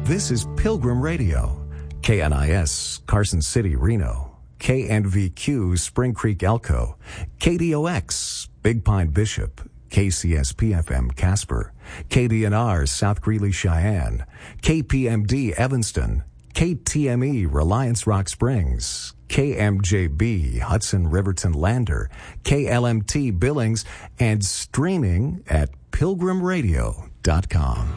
This is Pilgrim Radio, KNIS, Carson City, Reno, KNVQ, Spring Creek, Elko, KDOX, Big Pine, Bishop, KCSP-FM, Casper, KDNR, South Greeley, Cheyenne, KPMD, Evanston, KTME, Reliance Rock Springs, KMJB, Hudson Riverton Lander, KLMT Billings, and streaming at pilgrimradio.com.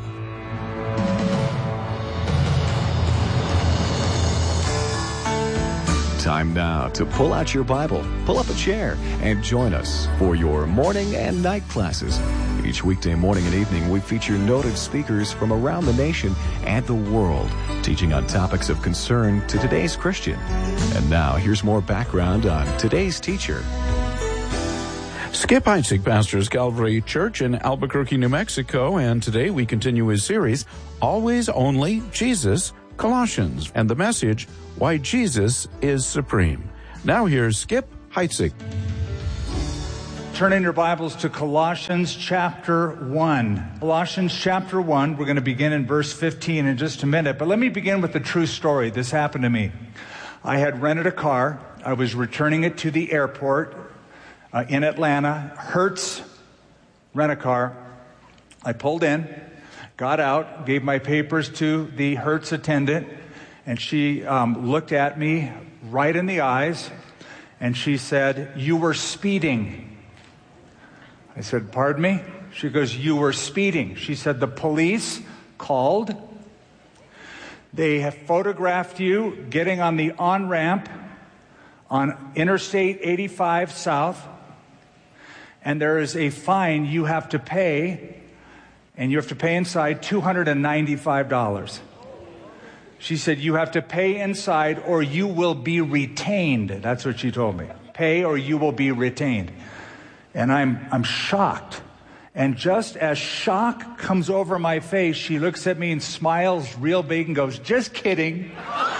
Time now to pull out your Bible, pull up a chair, and join us for your morning and night classes. Each weekday morning and evening, we feature noted speakers from around the nation and the world, teaching on topics of concern to today's Christian. And now, here's more background on today's teacher. Skip Heitzig pastors Calvary Church in Albuquerque, New Mexico, and today we continue his series, Always Only Jesus, Colossians, and the message, Why Jesus is Supreme. Now here's Skip Heitzig. Turn in your Bibles to Colossians chapter 1. Colossians chapter 1, we're going to begin in verse 15 in just a minute. But let me begin with a true story. This happened to me. I had rented a car. I was returning it to the airport in Atlanta. Hertz Rent-A-Car. I pulled in, got out, gave my papers to the Hertz attendant, and she looked at me right in the eyes, and she said, "You were speeding." I said, "Pardon me?" She goes, "You were speeding." She said, "The police called. They have photographed you getting on the on-ramp on Interstate 85 South, and there is a fine you have to pay, and you have to pay inside $295. She said, "You have to pay inside or you will be retained." That's what she told me. Pay or you will be retained. And I'm shocked. And just as shock comes over my face, she looks at me and smiles real big and goes, "Just kidding."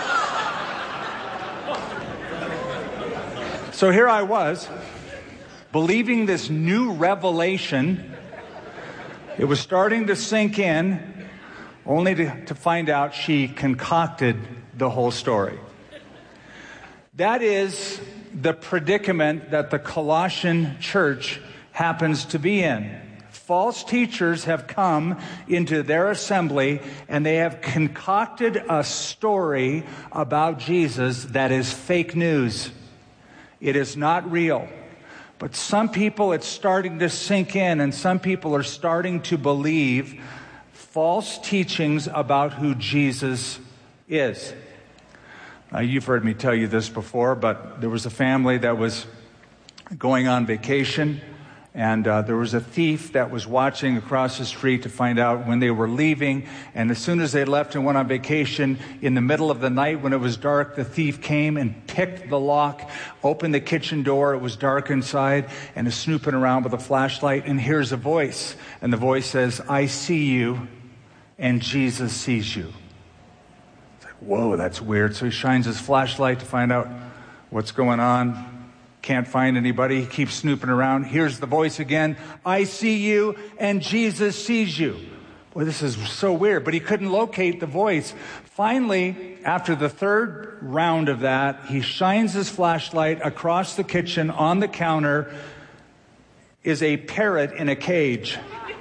So here I was, believing this new revelation. It was starting to sink in, only to find out she concocted the whole story. That is the predicament that the Colossian church happens to be in. False teachers have come into their assembly and they have concocted a story about Jesus that is fake news. It is not real. But some people, it's starting to sink in, and some people are starting to believe false teachings about who Jesus is. Now, you've heard me tell you this before, but there was a family that was going on vacation, and there was a thief that was watching across the street to find out when they were leaving. And as soon as they left and went on vacation, in the middle of the night when it was dark, the thief came and picked the lock, opened the kitchen door. It was dark inside, and is snooping around with a flashlight, and hears a voice. And the voice says, "I see you, and Jesus sees you." It's like, whoa, that's weird. So he shines his flashlight to find out what's going on. Can't find anybody. He keeps snooping around. Here's the voice again. "I see you, and Jesus sees you." Boy, this is so weird. But he couldn't locate the voice. Finally, after the third round of that, he shines his flashlight across the kitchen. On the counter is a parrot in a cage.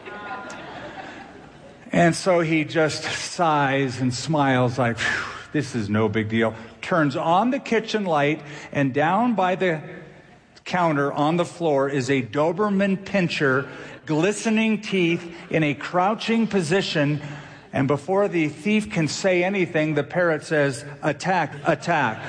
And so he just sighs and smiles like, this is no big deal. Turns on the kitchen light, and down by the counter on the floor is a Doberman Pinscher, glistening teeth in a crouching position. And before the thief can say anything, the parrot says, "Attack, attack."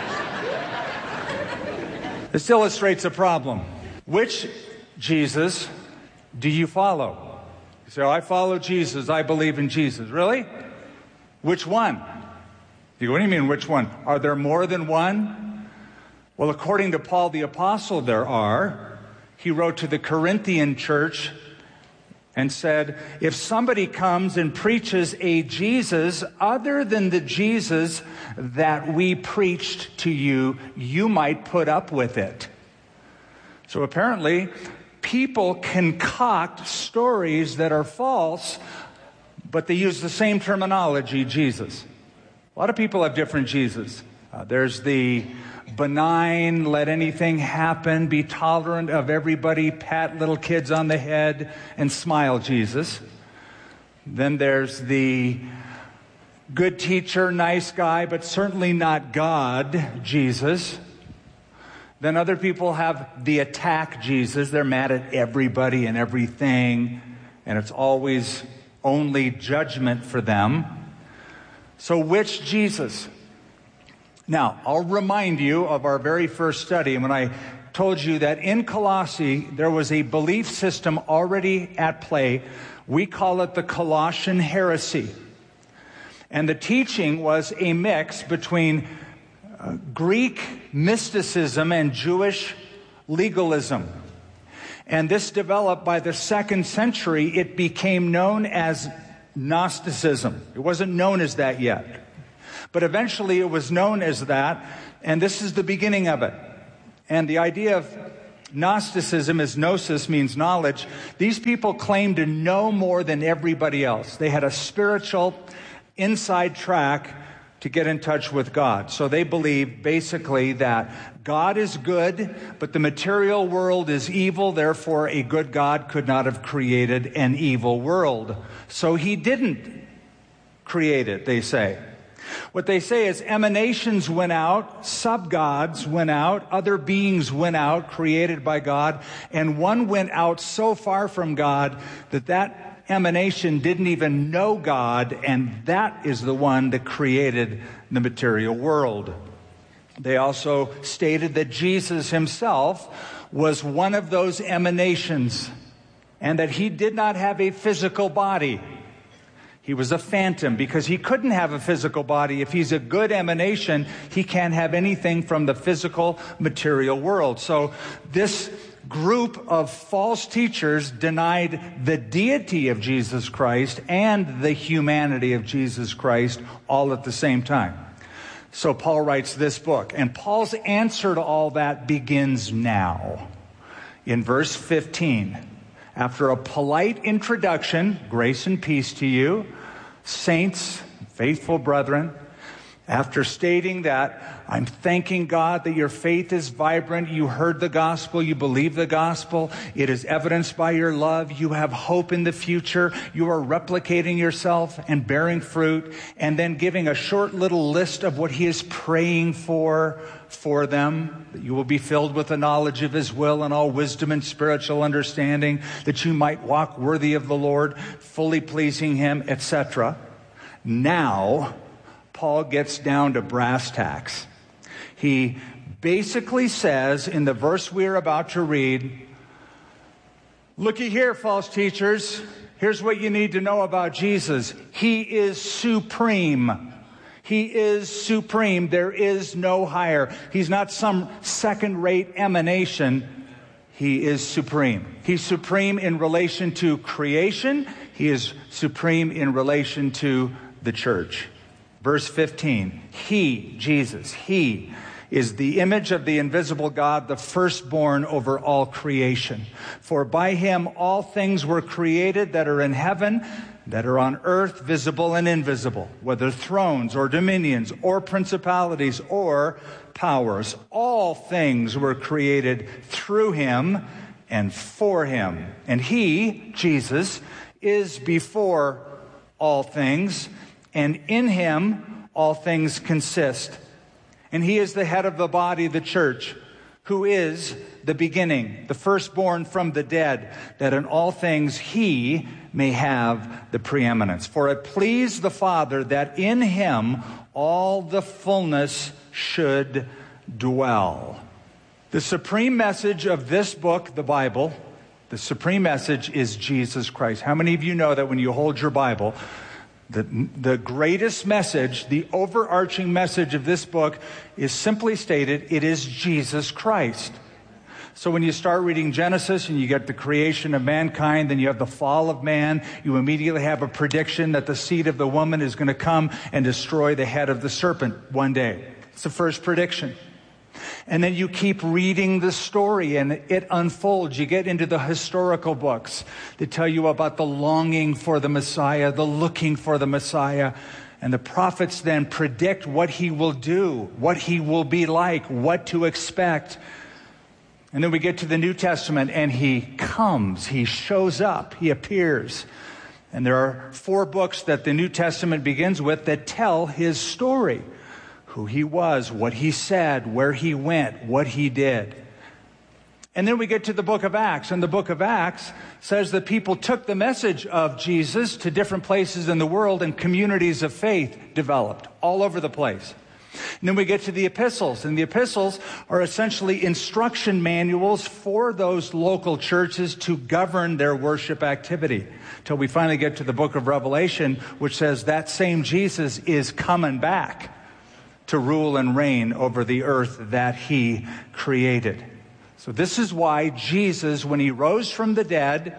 This illustrates a problem. Which Jesus do you follow? You say, "Oh, I follow Jesus. I believe in Jesus." Really? Which one? You go, "What do you mean, which one? Are there more than one?" Well, according to Paul the Apostle, there are. He wrote to the Corinthian church and said, "If somebody comes and preaches a Jesus other than the Jesus that we preached to you, you might put up with it." So apparently, people concoct stories that are false but they use the same terminology, Jesus. A lot of people have different Jesus. There's the benign, let anything happen, be tolerant of everybody, pat little kids on the head, and smile Jesus. Then there's the good teacher, nice guy, but certainly not God, Jesus. Then other people have the attack Jesus. They're mad at everybody and everything, and it's always only judgment for them. So which Jesus? Now, I'll remind you of our very first study when I told you that in Colossae there was a belief system already at play. We call it the Colossian heresy. And the teaching was a mix between Greek mysticism and Jewish legalism. And this developed by the 2nd century. It became known as Gnosticism. It wasn't known as that yet. But eventually it was known as that, and this is the beginning of it. And the idea of Gnosticism is gnosis, means knowledge. These people claimed to know more than everybody else. They had a spiritual inside track to get in touch with God. So they believed basically that God is good, but the material world is evil. Therefore, a good God could not have created an evil world. So he didn't create it, they say. What they say is emanations went out, sub-gods went out, other beings went out, created by God, and one went out so far from God that emanation didn't even know God, and that is the one that created the material world. They also stated that Jesus himself was one of those emanations, and that he did not have a physical body. He was a phantom because he couldn't have a physical body. If he's a good emanation, he can't have anything from the physical material world. So this group of false teachers denied the deity of Jesus Christ and the humanity of Jesus Christ all at the same time. So Paul writes this book, and Paul's answer to all that begins now. In verse 15, after a polite introduction, grace and peace to you, saints, faithful brethren, after stating that I'm thanking God that your faith is vibrant, you heard the gospel, you believe the gospel, it is evidenced by your love, you have hope in the future, you are replicating yourself and bearing fruit, and then giving a short little list of what he is praying for them, that you will be filled with the knowledge of his will and all wisdom and spiritual understanding, that you might walk worthy of the Lord, fully pleasing him, etc. Now, Paul gets down to brass tacks. He basically says in the verse we're about to read, looky here, false teachers, here's what you need to know about Jesus. He is supreme. He is supreme. There is no higher. He's not some second-rate emanation. He is supreme. He's supreme in relation to creation. He is supreme in relation to the church. Verse 15, he, Jesus, he is the image of the invisible God, the firstborn over all creation. For by him all things were created that are in heaven, that are on earth, visible and invisible, whether thrones or dominions or principalities or powers. All things were created through him and for him. And he, Jesus, is before all things, and in him all things consist. And he is the head of the body, the church, who is the beginning, the firstborn from the dead, that in all things he may have the preeminence. For it pleased the Father that in him all the fullness should dwell. The supreme message of this book, the Bible, the supreme message is Jesus Christ. How many of you know that when you hold your Bible, the greatest message, the overarching message of this book is simply stated, it is Jesus Christ. So when you start reading Genesis and you get the creation of mankind, then you have the fall of man, you immediately have a prediction that the seed of the woman is going to come and destroy the head of the serpent one day. It's the first prediction. And then you keep reading the story and it unfolds. You get into the historical books that tell you about the longing for the Messiah, the looking for the Messiah. And the prophets then predict what he will do, what he will be like, what to expect. And then we get to the New Testament and he comes, he shows up, he appears. And there are 4 books that the New Testament begins with that tell his story. Who he was, what he said, where he went, what he did. And then we get to the book of Acts, and the book of Acts says that people took the message of Jesus to different places in the world, and communities of faith developed all over the place. And then we get to the epistles, and the epistles are essentially instruction manuals for those local churches to govern their worship activity. Till we finally get to the book of Revelation, which says that same Jesus is coming back to rule and reign over the earth that he created. So this is why Jesus, when he rose from the dead,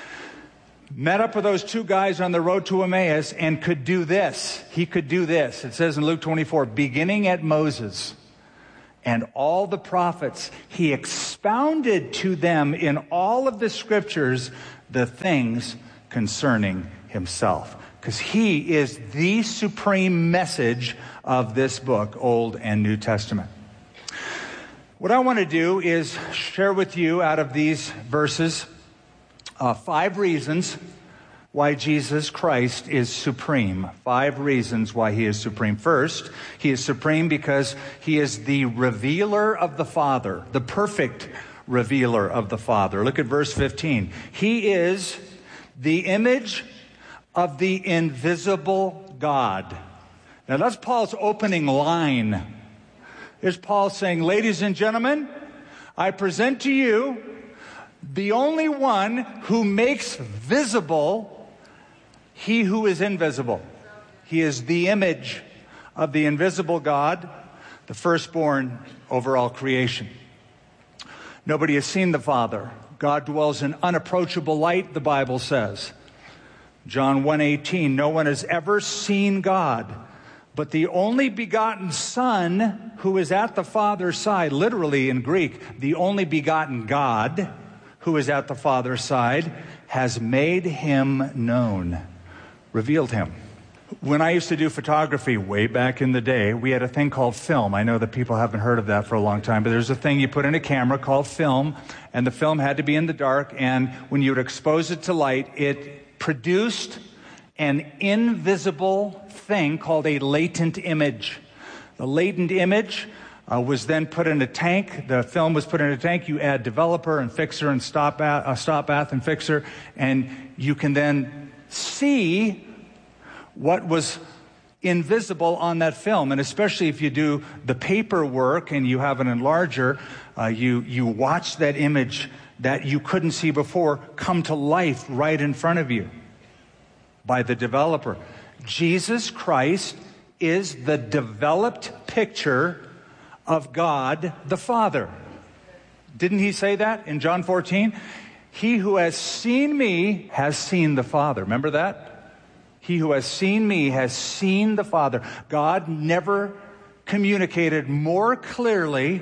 met up with those 2 guys on the road to Emmaus and could do this. He could do this. It says in Luke 24, beginning at Moses and all the prophets, he expounded to them in all of the scriptures the things concerning himself. Because he is the supreme message of this book, Old and New Testament. What I want to do is share with you out of these verses 5 reasons why Jesus Christ is supreme. 5 reasons why he is supreme. First, he is supreme because he is the revealer of the Father, the perfect revealer of the Father. Look at verse 15. He is the image of the invisible God. Now that's Paul's opening line. Here's Paul saying, ladies and gentlemen, I present to you the only one who makes visible he who is invisible. He is the image of the invisible God, the firstborn over all creation. Nobody has seen the Father. God dwells in unapproachable light, the Bible says. John 1:18, no one has ever seen God, but the only begotten Son who is at the Father's side, literally in Greek, the only begotten God who is at the Father's side, has made him known, revealed him. When I used to do photography way back in the day, we had a thing called film. I know that people haven't heard of that for a long time, but there's a thing you put in a camera called film, and the film had to be in the dark, and when you would expose it to light, it produced an invisible thing called a latent image. The latent image was then put in a tank. The film was put in a tank. You add developer and fixer and stop bath and fixer, and you can then see what was invisible on that film. And especially if you do the paperwork and you have an enlarger, you watch that image that you couldn't see before come to life right in front of you by the developer. Jesus Christ is the developed picture of God the Father. Didn't he say that in John 14? He who has seen me has seen the Father. Remember that? He who has seen me has seen the Father. God never communicated more clearly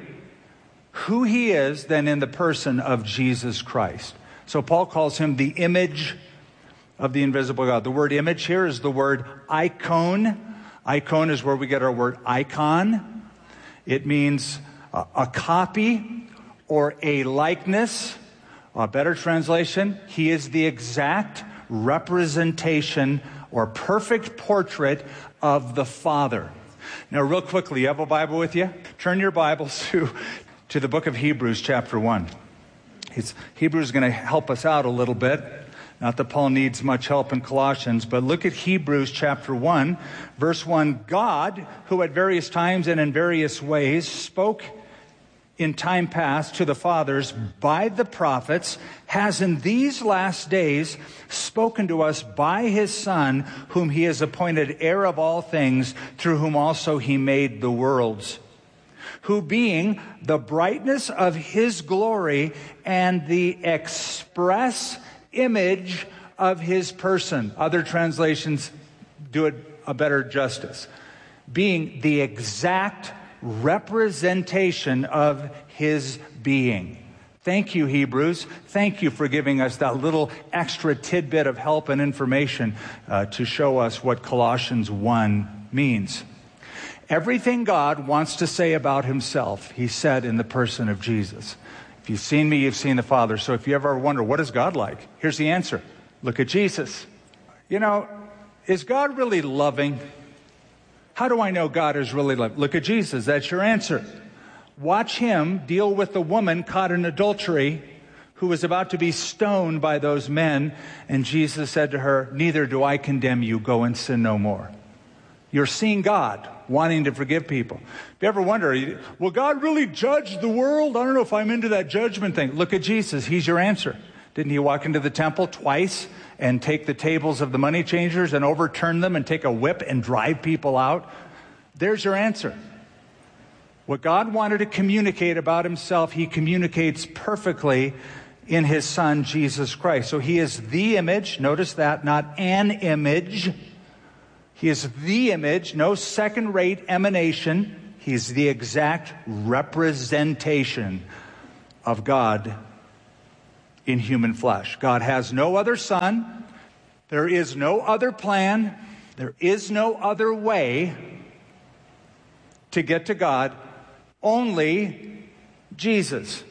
who he is than in the person of Jesus Christ. So Paul calls him the image of the invisible God. The word image here is the word icon. Icon is where we get our word icon. It means a copy or a likeness. A better translation, he is the exact representation or perfect portrait of the Father. Now, real quickly, you have a Bible with you? Turn your Bibles to the book of Hebrews, chapter 1. Hebrews is going to help us out a little bit. Not that Paul needs much help in Colossians, but look at Hebrews chapter 1, verse 1. God, who at various times and in various ways spoke in time past to the fathers by the prophets, has in these last days spoken to us by his Son, whom he has appointed heir of all things, through whom also he made the worlds, who being the brightness of his glory and the express image of his person. Other translations do it a better justice. Being the exact representation of his being. Thank you, Hebrews. Thank you for giving us that little extra tidbit of help and information to show us what Colossians 1 means. Everything God wants to say about himself, he said in the person of Jesus. If you've seen me, you've seen the Father. So if you ever wonder, what is God like? Here's the answer. Look at Jesus. You know, is God really loving? How do I know God is really loving? Look at Jesus. That's your answer. Watch him deal with the woman caught in adultery who was about to be stoned by those men. And Jesus said to her, neither do I condemn you. Go and sin no more. You're seeing God wanting to forgive people. If you ever wonder, will God really judge the world? I don't know if I'm into that judgment thing. Look at Jesus. He's your answer. Didn't he walk into the temple twice and take the tables of the money changers and overturn them and take a whip and drive people out? There's your answer. What God wanted to communicate about himself, he communicates perfectly in his Son, Jesus Christ. So he is the image. Notice that, not an image. He is the image, no second-rate emanation. He's the exact representation of God in human flesh. God has no other son. There is no other plan. There is no other way to get to God. Only Jesus.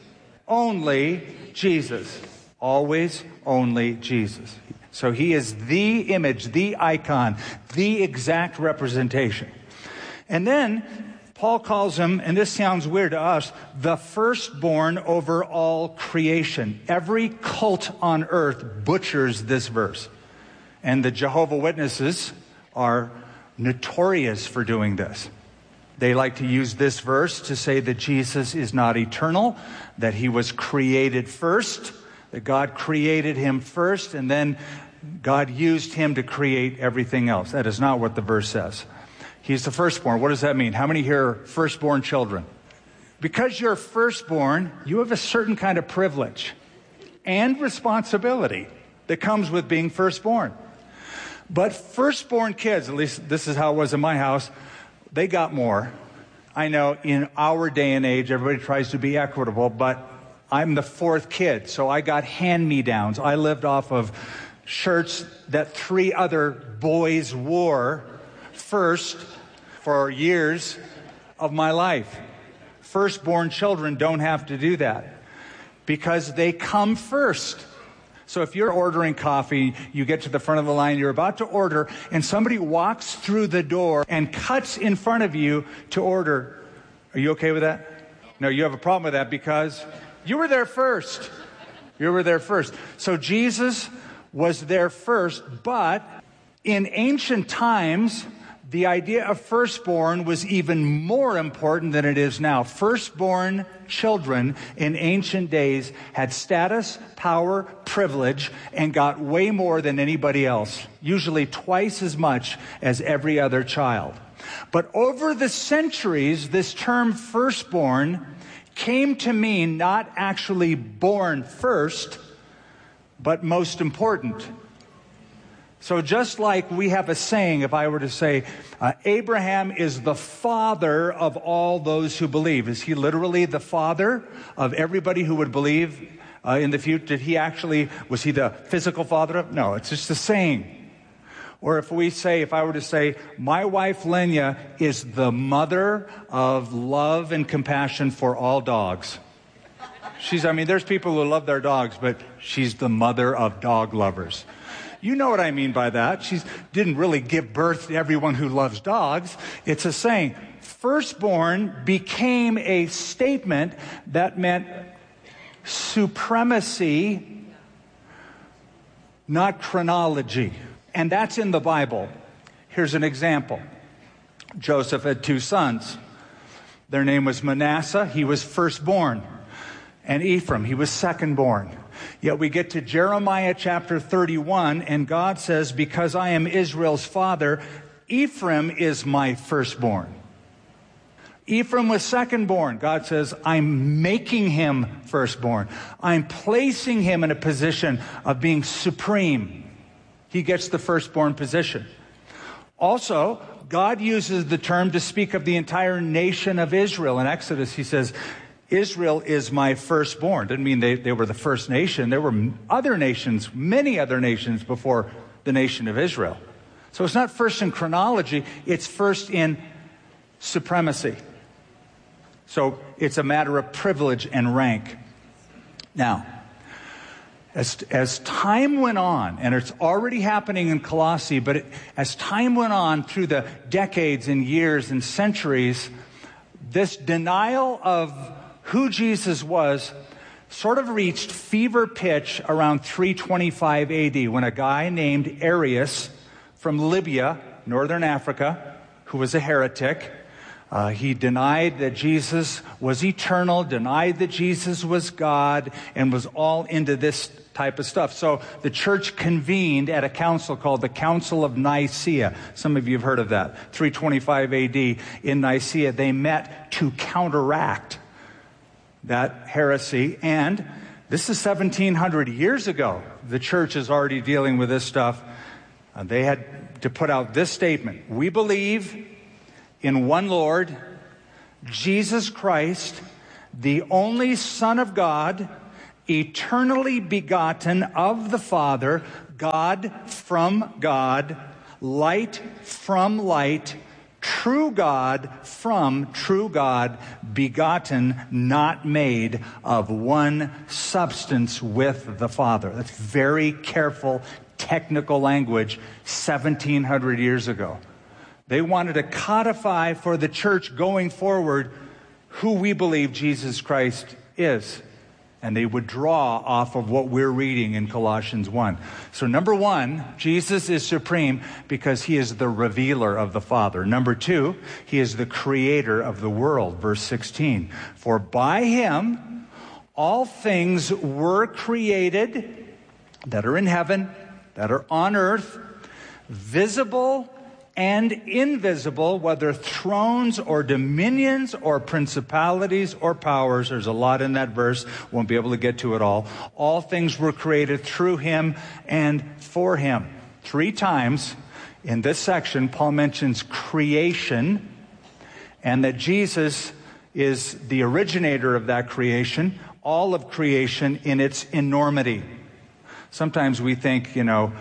Only Jesus. Always only Jesus. So he is the image, the icon, the exact representation. And then Paul calls him, and this sounds weird to us, the firstborn over all creation. Every cult on earth butchers this verse. And the Jehovah's Witnesses are notorious for doing this. They like to use this verse to say that Jesus is not eternal, that he was created first, that God created him first, and then God used him to create everything else. That is not what the verse says. He's the firstborn. What does that mean? How many here are firstborn children? Because you're firstborn, you have a certain kind of privilege and responsibility that comes with being firstborn. But firstborn kids, at least this is how it was in my house, they got more. I know in our day and age, everybody tries to be equitable, but I'm the fourth kid, so I got hand-me-downs. I lived off of shirts that 3 other boys wore first for years of my life. Firstborn children don't have to do that because they come first. So if you're ordering coffee, you get to the front of the line, you're about to order, and somebody walks through the door and cuts in front of you to order. Are you okay with that? No, you have a problem with that because you were there first. You were there first. So Jesus was there first, but in ancient times, the idea of firstborn was even more important than it is now. Firstborn children in ancient days had status, power, privilege, and got way more than anybody else, usually twice as much as every other child. But over the centuries, this term firstborn came to mean not actually born first, but most important. So just like we have a saying, if I were to say, Abraham is the father of all those who believe. Is he literally the father of everybody who would believe in the future? Was he the physical father of? No, it's just a saying. Or if I were to say, my wife Lenya is the mother of love and compassion for all dogs. There's people who love their dogs, but she's the mother of dog lovers. You know what I mean by that. She didn't really give birth to everyone who loves dogs. It's a saying. Firstborn became a statement that meant supremacy, not chronology. And that's in the Bible. Here's an example. Joseph had 2 sons. Their name was Manasseh. He was firstborn. And Ephraim, he was secondborn. Yet we get to Jeremiah chapter 31, and God says, because I am Israel's father, Ephraim is my firstborn. Ephraim was secondborn. God says, I'm making him firstborn. I'm placing him in a position of being supreme. He gets the firstborn position. Also, God uses the term to speak of the entire nation of Israel. In Exodus, he says, Israel is my firstborn. Didn't mean they were the first nation. There were other nations, many other nations before the nation of Israel. So it's not first in chronology, it's first in supremacy. So it's a matter of privilege and rank. Now, as time went on, and it's already happening in Colossae, but as time went on through the decades and years and centuries, this denial of who Jesus was sort of reached fever pitch around 325 AD when a guy named Arius from Libya, northern Africa, who was a heretic, he denied that Jesus was eternal, denied that Jesus was God, and was all into this type of stuff. So the church convened at a council called the Council of Nicaea. Some of you have heard of that. 325 AD in Nicaea. They met to counteract that heresy. And this is 1700 years ago. The church is already dealing with this stuff. They had to put out this statement. We believe in one Lord, Jesus Christ, the only Son of God, eternally begotten of the Father, God from God, light from light, true God from true God, begotten, not made, of one substance with the Father. That's very careful, technical language 1,700 years ago. They wanted to codify for the church going forward who we believe Jesus Christ is. And they would draw off of what we're reading in Colossians 1. So number one, Jesus is supreme because he is the revealer of the Father. Number two, he is the creator of the world. Verse 16. For by him all things were created that are in heaven, that are on earth, visible and invisible, whether thrones or dominions or principalities or powers. There's a lot in that verse. Won't be able to get to it all. All things were created through him and for him. 3 times in this section, Paul mentions creation and that Jesus is the originator of that creation, all of creation in its enormity. Sometimes we think,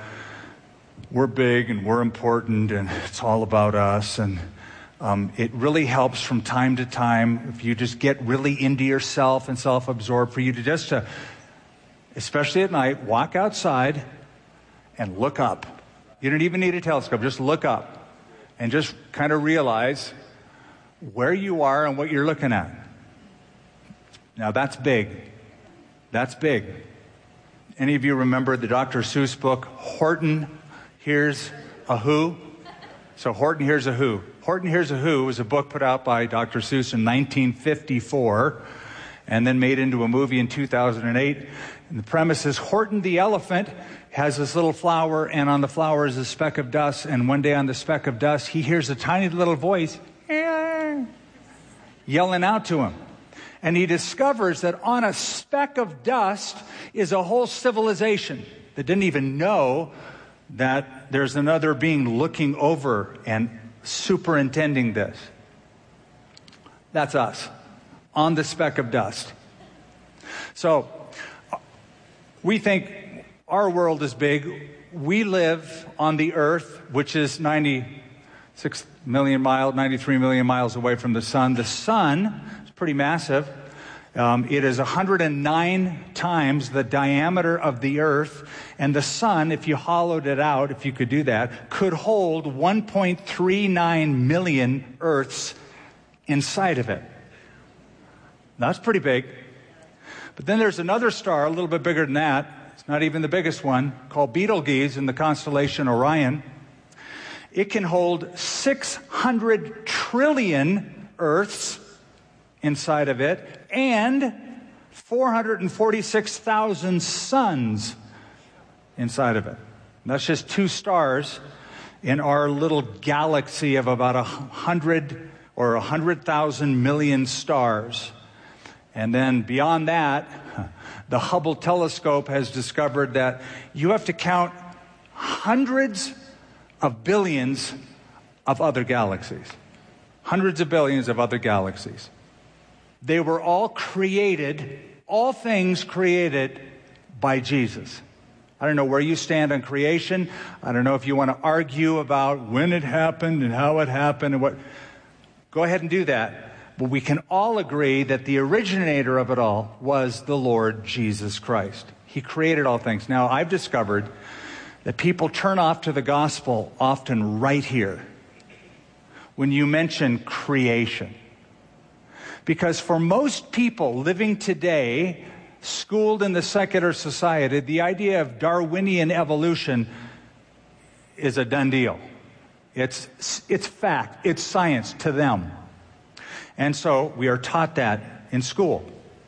we're big and we're important and it's all about us. And it really helps from time to time if you just get really into yourself and self-absorbed for you to just, especially at night, walk outside and look up. You don't even need a telescope. Just look up and just kind of realize where you are and what you're looking at. Now that's big. That's big. Any of you remember the Dr. Seuss book, Horton Hears a Who? So Horton Hears a Who. Horton Hears a Who was a book put out by Dr. Seuss in 1954 and then made into a movie in 2008. And the premise is Horton the elephant has this little flower, and on the flower is a speck of dust. And one day on the speck of dust, he hears a tiny little voice yelling out to him. And he discovers that on a speck of dust is a whole civilization that didn't even know that there's another being looking over and superintending this. That's us, on the speck of dust. So, we think our world is big. We live on the earth, which is 93 million miles away from the sun. The sun is pretty massive. It is 109 times the diameter of the earth, and the sun, if you hollowed it out, if you could do that, could hold 1.39 million earths inside of it. That's pretty big. But then there's another star, a little bit bigger than that. It's not even the biggest one, called Betelgeuse in the constellation Orion. It can hold 600 trillion earths inside of it, and 446,000 suns inside of it. That's just 2 stars in our little galaxy of about 100 or 100,000 million stars. And then beyond that, the Hubble telescope has discovered that you have to count hundreds of billions of other galaxies. Hundreds of billions of other galaxies. They were all created, all things created by Jesus. I don't know where you stand on creation. I don't know if you want to argue about when it happened and how it happened and what. Go ahead and do that. But we can all agree that the originator of it all was the Lord Jesus Christ. He created all things. Now, I've discovered that people turn off to the gospel often right here when you mention creation. Because for most people living today, schooled in the secular society, the idea of Darwinian evolution is a done deal. It's fact, it's science to them. And so we are taught that in school.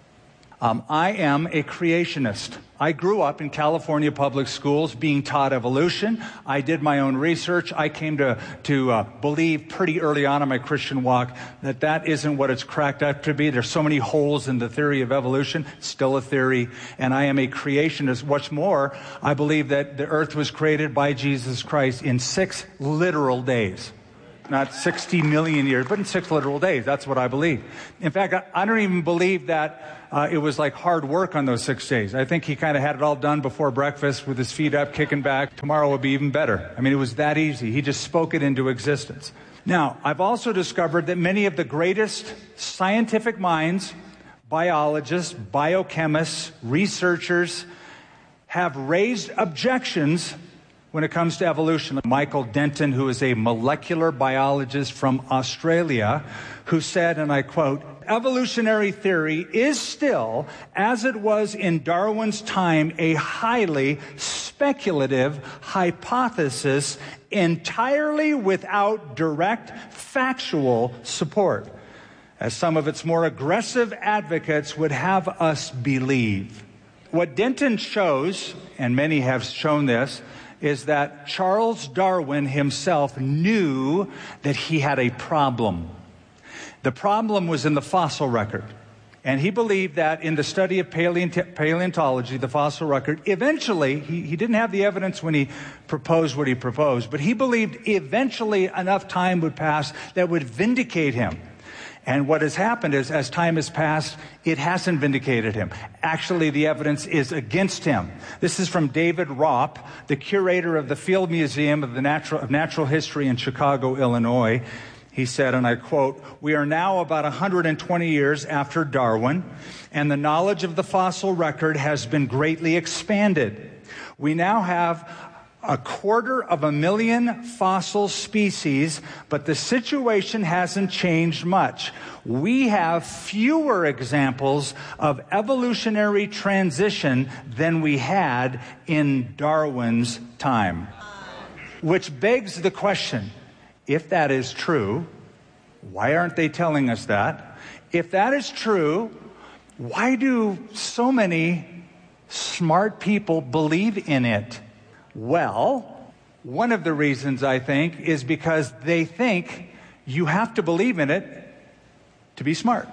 I am a creationist. I grew up in California public schools being taught evolution. I did my own research. I came to believe pretty early on in my Christian walk that isn't what it's cracked up to be. There's so many holes in the theory of evolution. It's still a theory. And I am a creationist. What's more, I believe that the earth was created by Jesus Christ in 6 literal days. Not 60 million years, but in 6 literal days. That's what I believe. In fact, I don't even believe that it was like hard work on those 6 days. I think he kind of had it all done before breakfast with his feet up, kicking back. Tomorrow will be even better. I mean, it was that easy. He just spoke it into existence. Now, I've also discovered that many of the greatest scientific minds, biologists, biochemists, researchers, have raised objections when it comes to evolution. Michael Denton, who is a molecular biologist from Australia, who said, and I quote, "Evolutionary theory is still, as it was in Darwin's time, a highly speculative hypothesis entirely without direct factual support, as some of its more aggressive advocates would have us believe." What Denton shows, and many have shown this, is that Charles Darwin himself knew that he had a problem. The problem was in the fossil record. And he believed that in the study of paleontology, the fossil record, eventually, he didn't have the evidence when he proposed what he proposed, but he believed eventually enough time would pass that would vindicate him. And what has happened is, as time has passed, it hasn't vindicated him. Actually, the evidence is against him. This is from David Ropp, the curator of the Field Museum of Natural History in Chicago, Illinois. He said, and I quote, "We are now about 120 years after Darwin, and the knowledge of the fossil record has been greatly expanded. We now have 250,000 fossil species, but the situation hasn't changed much. We have fewer examples of evolutionary transition than we had in Darwin's time." Which begs the question, if that is true, why aren't they telling us that? If that is true, why do so many smart people believe in it? Well, one of the reasons, I think, is because they think you have to believe in it to be smart.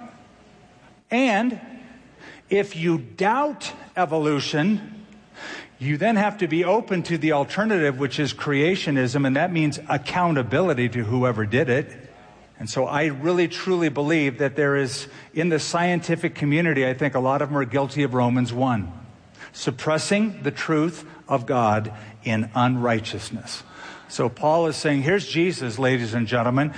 And if you doubt evolution, you then have to be open to the alternative, which is creationism, and that means accountability to whoever did it. And so I really, truly believe that there is, in the scientific community, I think a lot of them are guilty of Romans 1, suppressing the truth of God in unrighteousness. So Paul is saying, here's Jesus, ladies and gentlemen.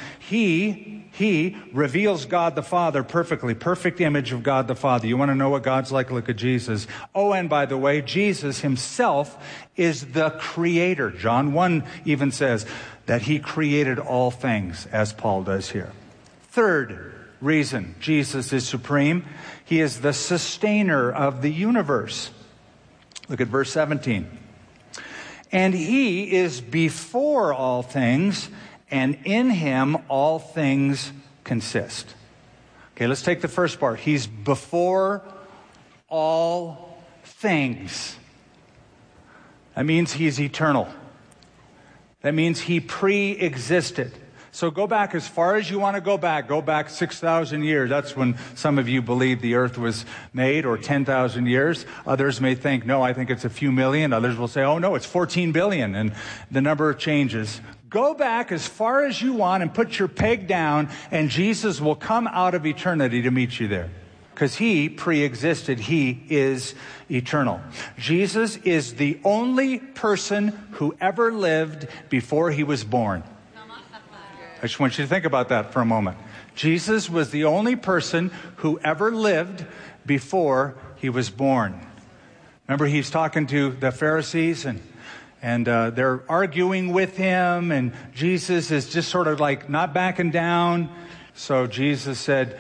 He reveals God the Father perfectly, perfect image of God the Father. You want to know what God's like? Look at Jesus. Oh, and by the way, Jesus himself is the creator. John 1 even says that he created all things, as Paul does here. Third reason Jesus is supreme, he is the sustainer of the universe. Look at verse 17. "And he is before all things, and in him all things consist." Okay, let's take the first part. He's before all things. That means he's eternal. That means he pre-existed. So go back as far as you want to go back 6,000 years. That's when some of you believe the earth was made, or 10,000 years. Others may think, no, I think it's a few million. Others will say, oh no, it's 14 billion, and the number changes. Go back as far as you want and put your peg down, and Jesus will come out of eternity to meet you there. Because he pre-existed. He is eternal. Jesus is the only person who ever lived before he was born. I just want you to think about that for a moment. Jesus was the only person who ever lived before he was born. Remember, he's talking to the Pharisees, and they're arguing with him, and Jesus is just sort of like not backing down. So Jesus said,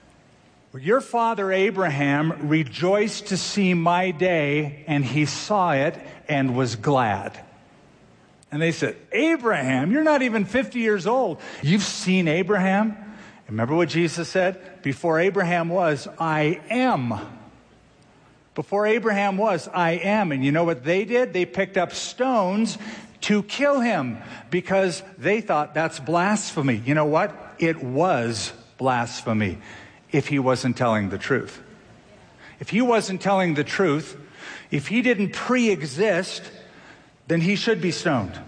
your father Abraham rejoiced to see my day, and he saw it and was glad. And they said, Abraham, you're not even 50 years old. You've seen Abraham? Remember what Jesus said? Before Abraham was, I am. Before Abraham was, I am. And you know what they did? They picked up stones to kill him because they thought that's blasphemy. You know what? It was blasphemy if he wasn't telling the truth. If he wasn't telling the truth, if he didn't pre-exist, then he should be stoned.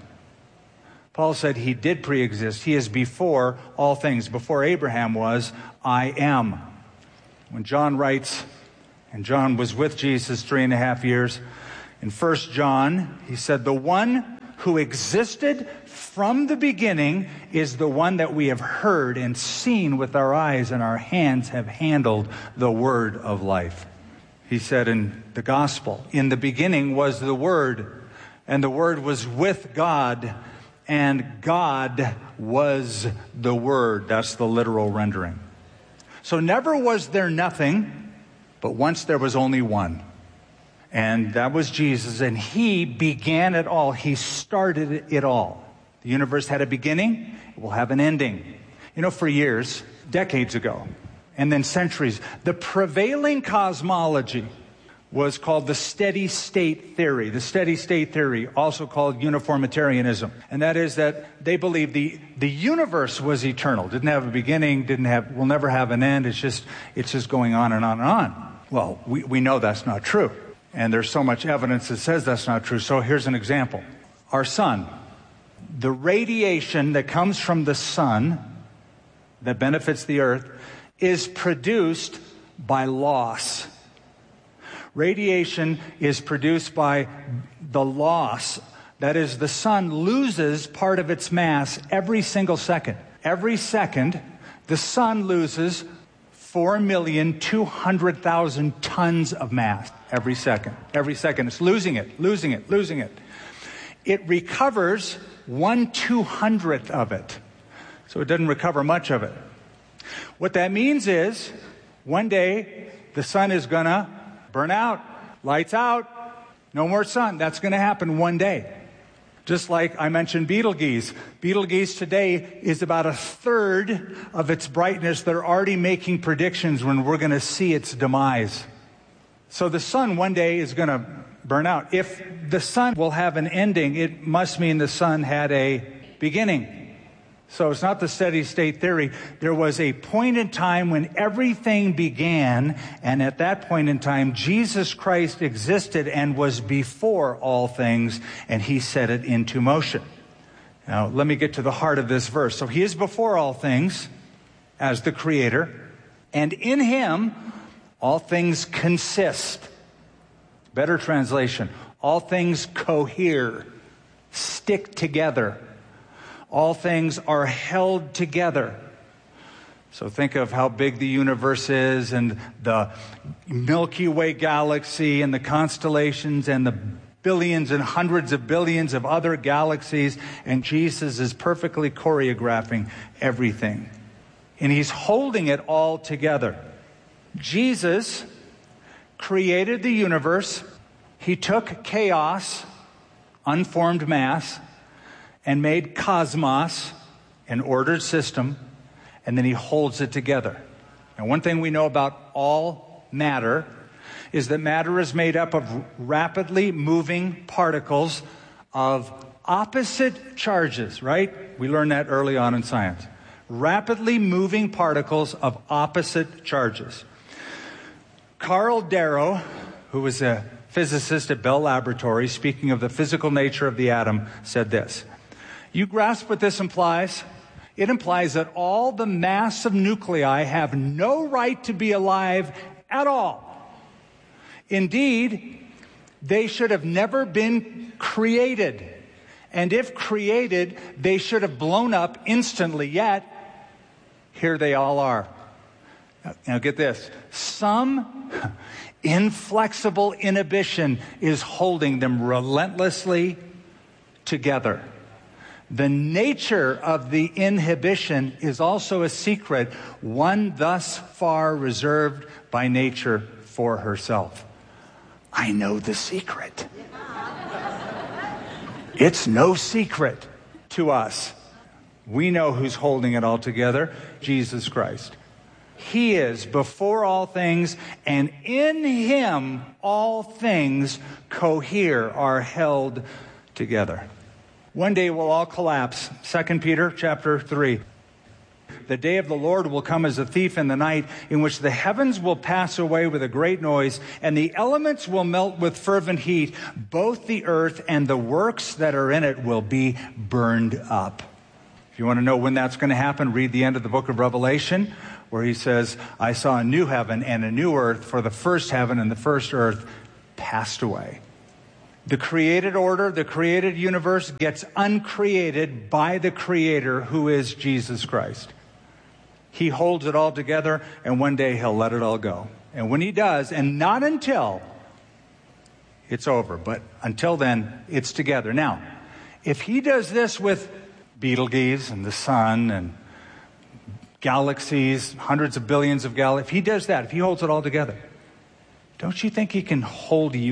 Paul said he did pre-exist. He is before all things. Before Abraham was, I am. When John writes, and John was with Jesus 3.5 years, in 1 John, he said, the one who existed from the beginning is the one that we have heard and seen with our eyes, and our hands have handled the word of life. He said in the gospel, in the beginning was the Word, and the Word was with God, and God was the Word. That's the literal rendering. So never was there nothing, but once there was only one. And that was Jesus, and he began it all. He started it all. The universe had a beginning, it will have an ending. You know, for years, decades ago, and then centuries, the prevailing cosmology was called the steady state theory. The steady state theory, also called uniformitarianism. And that is that they believed the universe was eternal. Didn't have a beginning, will never have an end. It's just going on and on and on. Well, we know that's not true. And there's so much evidence that says that's not true. So here's an example. Our sun, the radiation that comes from the sun that benefits the earth is produced by loss. Radiation is produced by the loss. That is, the sun loses part of its mass every single second. Every second, the sun loses 4,200,000 tons of mass every second. Every second, it's losing it. It recovers 1/200th of it. So it doesn't recover much of it. What that means is, one day, the sun is going to burn out, lights out, no more sun. That's going to happen one day. Just like I mentioned Betelgeuse. Betelgeuse today is about 1/3 of its brightness. They're already making predictions when we're going to see its demise. So the sun one day is going to burn out. If the sun will have an ending, it must mean the sun had a beginning. So it's not the steady state theory. There was a point in time when everything began, and at that point in time, Jesus Christ existed and was before all things, and he set it into motion. Now, let me get to the heart of this verse. So he is before all things as the creator, and in him, all things consist. Better translation, all things cohere, stick together. All things are held together. So think of how big the universe is, and the Milky Way galaxy, and the constellations, and the billions and hundreds of billions of other galaxies, and Jesus is perfectly choreographing everything. And he's holding it all together. Jesus created the universe. He took chaos, unformed mass, and made cosmos, an ordered system, and then he holds it together. And one thing we know about all matter is that matter is made up of rapidly moving particles of opposite charges, right? We learned that early on in science. Rapidly moving particles of opposite charges. Carl Darrow, who was a physicist at Bell Laboratories, speaking of the physical nature of the atom, said this: You grasp what this implies? It implies that all the massive nuclei have no right to be alive at all. Indeed, they should have never been created. And if created, they should have blown up instantly, yet here they all are. Now get this. Some inflexible inhibition is holding them relentlessly together. The nature of the inhibition is also a secret, one thus far reserved by nature for herself. I know the secret. It's no secret to us. We know who's holding it all together, Jesus Christ. He is before all things, and in him all things cohere, are held together. One day we'll all collapse. 2 Peter chapter 3. The day of the Lord will come as a thief in the night, in which the heavens will pass away with a great noise, and the elements will melt with fervent heat. Both the earth and the works that are in it will be burned up. If you want to know when that's going to happen, read the end of the book of Revelation, where he says, I saw a new heaven and a new earth, for the first heaven and the first earth passed away. The created order, the created universe gets uncreated by the Creator, who is Jesus Christ. He holds it all together, and one day he'll let it all go. And when he does, and not until, it's over. But until then, it's together. Now, if he does this with Betelgeuse and the sun and galaxies, hundreds of billions of galaxies, if he does that, if he holds it all together, don't you think he can hold you